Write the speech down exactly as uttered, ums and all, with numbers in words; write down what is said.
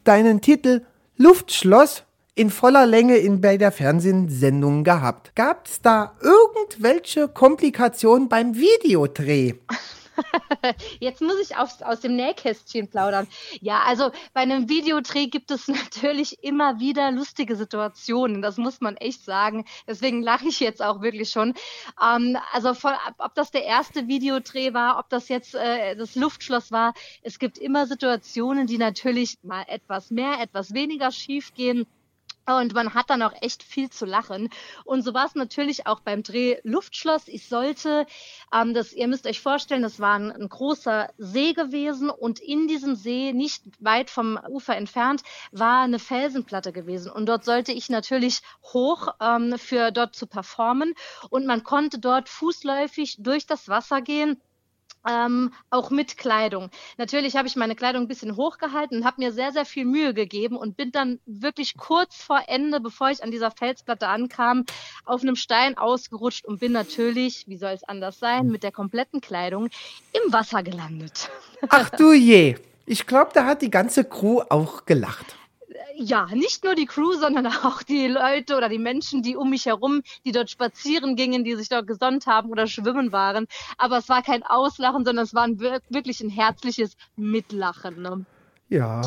deinen Titel Luftschloss in voller Länge in bei der Fernsehsendung gehabt. Gab es da irgendwelche Komplikationen beim Videodreh? Jetzt muss ich aus, aus dem Nähkästchen plaudern. Ja, also bei einem Videodreh gibt es natürlich immer wieder lustige Situationen. Das muss man echt sagen. Deswegen lache ich jetzt auch wirklich schon. Ähm, also von, ob das der erste Videodreh war, ob das jetzt äh, das Luftschloss war. Es gibt immer Situationen, die natürlich mal etwas mehr, etwas weniger schief gehen. Und man hat dann auch echt viel zu lachen. Und so war es natürlich auch beim Dreh Luftschloss. Ich sollte, ähm, das, ihr müsst euch vorstellen, das war ein, ein großer See gewesen und in diesem See, nicht weit vom Ufer entfernt, war eine Felsenplatte gewesen. Und dort sollte ich natürlich hoch ähm, für dort zu performen. Und man konnte dort fußläufig durch das Wasser gehen. Ähm, auch mit Kleidung. Natürlich habe ich meine Kleidung ein bisschen hochgehalten und habe mir sehr, sehr viel Mühe gegeben und bin dann wirklich kurz vor Ende, bevor ich an dieser Felsplatte ankam, auf einem Stein ausgerutscht und bin natürlich, wie soll es anders sein, mit der kompletten Kleidung im Wasser gelandet. Ach du je. Ich glaube, da hat die ganze Crew auch gelacht. Ja, nicht nur die Crew, sondern auch die Leute oder die Menschen, die um mich herum, die dort spazieren gingen, die sich dort gesonnt haben oder schwimmen waren. Aber es war kein Auslachen, sondern es war ein, wirklich ein herzliches Mitlachen. Ne? Ja.